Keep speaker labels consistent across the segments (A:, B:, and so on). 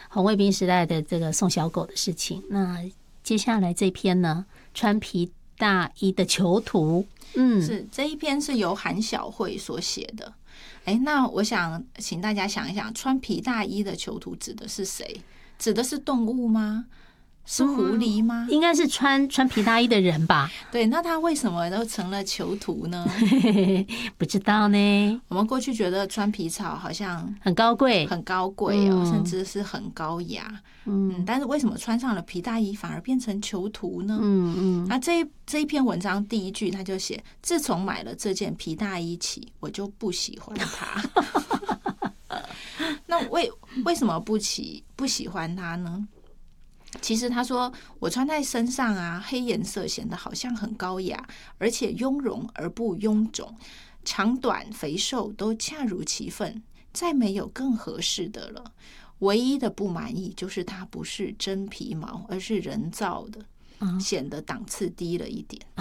A: 红卫兵时代的这个送小狗的事情。那接下来这篇呢，穿皮大衣的囚徒，
B: 是这一篇是由韩小慧所写的。那我想请大家想一想，穿皮大衣的囚徒指的是谁？指的是动物吗？是狐狸吗？
A: 应该是穿皮大衣的人吧。
B: 对，那他为什么都成了囚徒呢？
A: 不知道呢。
B: 我们过去觉得穿皮草好像
A: 很高贵，
B: 很高贵哦，甚至是很高雅。但是为什么穿上了皮大衣反而变成囚徒呢？那这一篇文章第一句他就写：自从买了这件皮大衣起，我就不喜欢它。那为什么不喜欢它呢？其实他说，我穿在身上啊，黑颜色显得好像很高雅，而且雍容而不臃肿，长短肥瘦都恰如其分，再没有更合适的了。唯一的不满意就是它不是真皮毛，而是人造的，显得档次低了一点。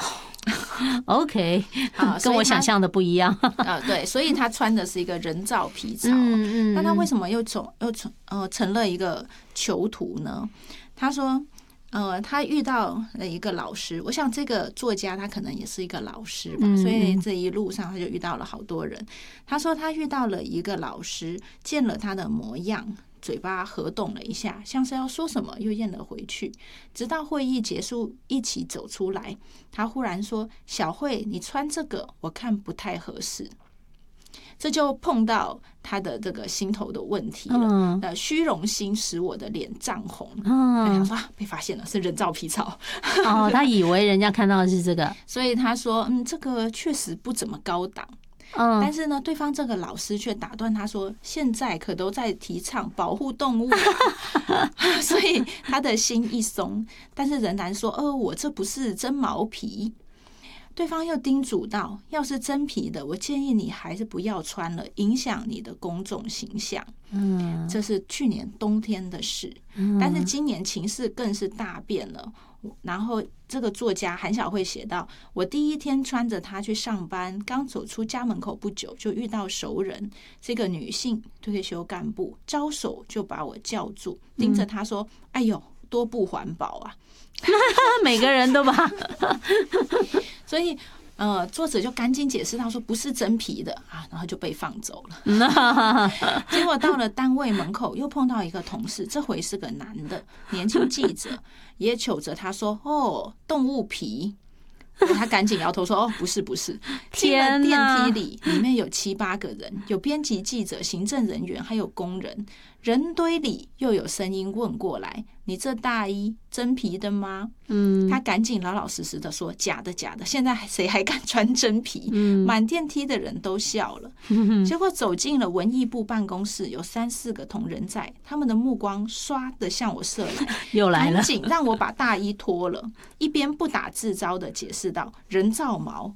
A: OK， 跟我想象的不一样。
B: 对，所以他穿的是一个人造皮草。那他为什么又成了一个囚徒呢？他说，他遇到了一个老师，我想这个作家他可能也是一个老师吧，所以这一路上他就遇到了好多人。他说他遇到了一个老师，见了他的模样，嘴巴合动了一下，像是要说什么，又咽了回去。直到会议结束，一起走出来，他忽然说：“小慧，你穿这个我看不太合适。”这就碰到他的这个心头的问题了。虚荣心使我的脸涨红。他说被发现了，是人造皮草。
A: 他以为人家看到的是这个，
B: 所以他说这个确实不怎么高档。但是呢，对方这个老师却打断他说：“现在可都在提倡保护动物啊。”所以他的心一松，但是仍然说：“我这不是真毛皮。”对方又叮嘱道：“要是真皮的，我建议你还是不要穿了，影响你的公众形象。”这是去年冬天的事，但是今年情势更是大变了。然后这个作家韩小慧写道：“我第一天穿着它去上班，刚走出家门口不久，就遇到熟人，是一个女性退休干部，招手就把我叫住，盯着她说：‘哎呦，多不环保啊！’
A: 每个人都吧。
B: 所以作者就赶紧解释他说不是真皮的啊，然后就被放走了。结果到了单位门口，又碰到一个同事，这回是个男的，年轻记者，也糗着他说：“动物皮。”他赶紧摇头说：“不是。”进了电梯里面有7、8个人，有编辑、记者、行政人员，还有工人。人堆里又有声音问过来：“你这大衣真皮的吗？”他赶紧老老实实的说：“假的。现在谁还敢穿真皮？”满电梯的人都笑了。结果走进了文艺部办公室，有3、4个同仁在，他们的目光唰的向我射来，
A: 又来了，
B: 赶紧让我把大衣脱了，一边不打自招的解释道：“人造毛。”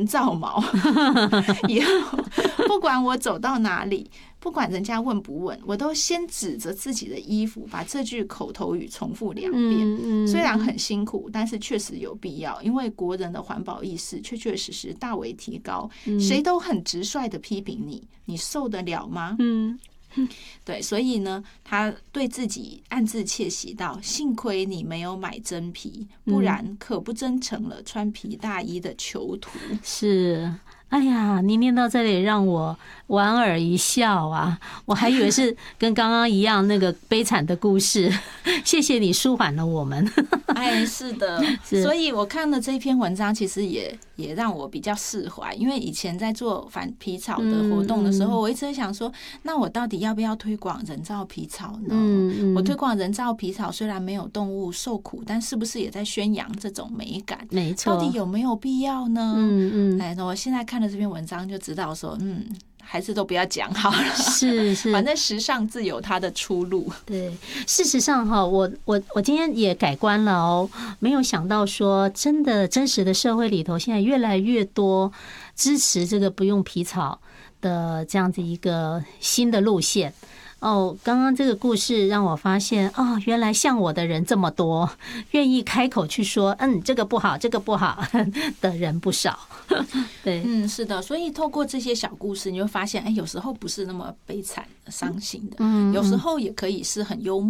B: 以后不管我走到哪里，不管人家问不问，我都先指着自己的衣服，把这句口头语重复2遍。虽然很辛苦，但是确实有必要，因为国人的环保意识确确实实大为提高。谁都很直率的批评你，你受得了吗？对，所以呢，他对自己暗自窃喜道：“幸亏你没有买真皮，不然可不真成了穿皮大衣的囚徒。”
A: 是。哎呀，你念到这里让我莞尔一笑啊！我还以为是跟刚刚一样那个悲惨的故事，谢谢你舒缓了我们。
B: 是的，所以我看了这篇文章，其实也让我比较释怀，因为以前在做反皮草的活动的时候，我一直在想说，那我到底要不要推广人造皮草呢？我推广人造皮草虽然没有动物受苦，但是不是也在宣扬这种美感？
A: 没错，
B: 到底有没有必要呢？我现在看了这篇文章就知道说，还是都不要讲好了。
A: 是，
B: 反正时尚自有它的出路。
A: 对，事实上哈，我今天也改观了哦，没有想到说真实的社会里头，现在越来越多支持这个不用皮草的这样子一个新的路线。刚刚这个故事让我发现，原来像我的人这么多，愿意开口去说，这个不好的人不少。对，
B: 是的，所以透过这些小故事，你会发现，有时候不是那么悲惨、伤心的，有时候也可以是很幽默。